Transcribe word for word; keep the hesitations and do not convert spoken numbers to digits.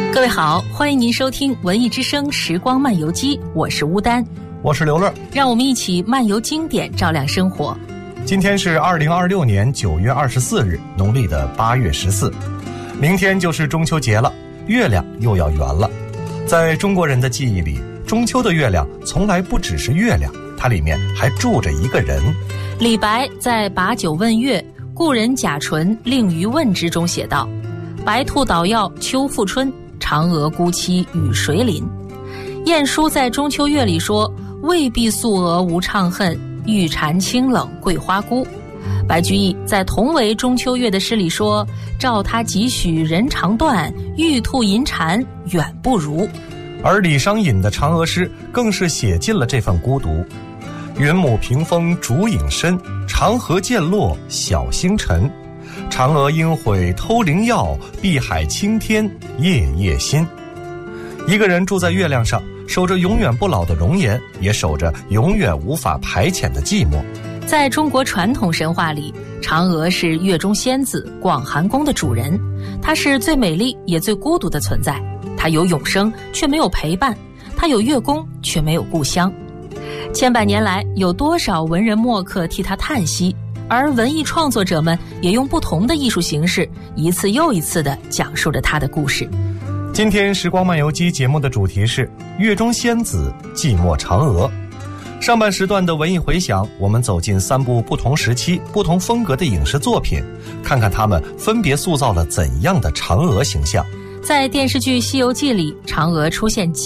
各位好，欢迎您收听文艺之声时光漫游记，我是乌丹， 我是刘乐， 让我们一起漫游经典，照亮生活。 今天是二零二六年九月二十四日，农历的八月十四，明天就是中秋节了，月亮又要圆了。在中国人的记忆里，中秋的月亮从来不只是月亮，它里面还住着一个人。 李白在《把酒问月，故人贾纯令余问》之中写道：白兔捣药秋复春，嫦娥孤栖与谁邻。晏殊在中秋月里说：未必素娥无怅恨，玉蟾清冷桂花孤。白居易在同为中秋月的诗里说：照他几许人肠断，玉兔银蟾远不如。 而李商隐的嫦娥诗更是写尽了这份孤独。云母屏风烛影深，长河渐落晓星沉。嫦娥应悔偷灵药，碧海青天夜夜心。一个人住在月亮上，守着永远不老的容颜，也守着永远无法排遣的寂寞。 在中国传统神话里，嫦娥是月中仙子广寒宫的主人，她是最美丽也最孤独的存在。她有永生，却没有陪伴；她有月宫，却没有故乡。千百年来，有多少文人墨客替她叹息，而文艺创作者们也用不同的艺术形式，一次又一次地讲述着她的故事。 今天时光漫游记节目的主题是月中仙子寂寞嫦娥。上半时段的文艺回响，我们走进三部不同时期不同风格的影视作品，看看他们分别塑造了怎样的嫦娥形象。 在电视剧《西游记》里，嫦娥出现